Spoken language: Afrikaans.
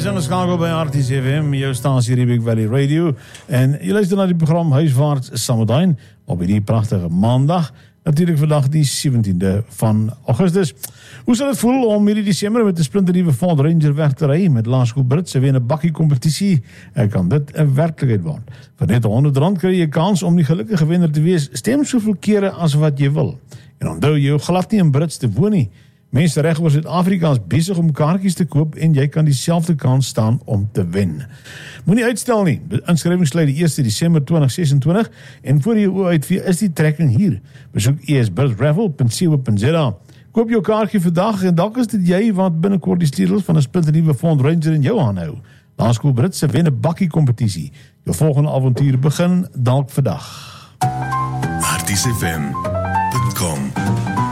is ingeskakel by RTCFM, jou stasie Riebeek Valley Radio, en jy luister na die program Huiswaarts Samudain op hierdie pragtige maandag, natuurlijk vandag die 17de van Augustus. Hoe sal het voel om hierdie Desember met 'n splinternuwe Ford Ranger weg te ry met Laerskool Brits se weer 'n bakkie kompetisie? Kan dit 'n werklikheid word? Vir net R100 kry jy 'n kans om die gelukkige wenner te wees. Stem soveel kere as wat jy wil. En onthou, jy glad nie in Brits te woon nie. Mense reg oor Suid-Afrika is besig om kaartjies te koop en jy kan dieselfde kans staan om te wen. Moenie uitstel nie. Die inskrywing sluit die 1 Desember 2026 en voor jy oë uitvee is die trekking hier. Besoek esbritsraffle.co.za. Koop jou kaartjie vandag en dalk is dit jy wat binnekort die sleutels van 'n splinternuwe Ford Ranger in jou aanhou. Laerskool Brits se wen 'n bakkie kompetisie. Jou volgende avontuur begin dalk vandag. RTCFM.com